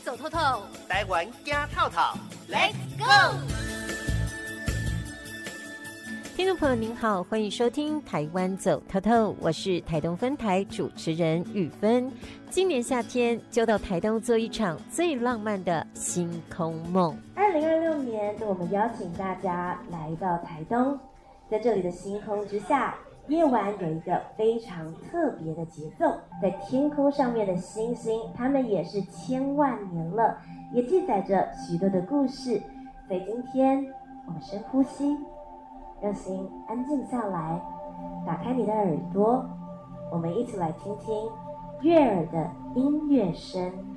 走透透， 台湾走透透 ，Let's go！ 听众朋友您好，欢迎收听台湾走透透，我是台东分台主持人玉芬。今年夏天就到台东做一场最浪漫的星空梦。 2026年，我们邀请大家来到台东，在这里的星空之下，夜晚有一个非常特别的节奏，在天空上面的星星，它们也是千万年了，也记载着许多的故事。所以今天我们深呼吸，让心安静下来，打开你的耳朵，我们一起来听听悦耳的音乐声。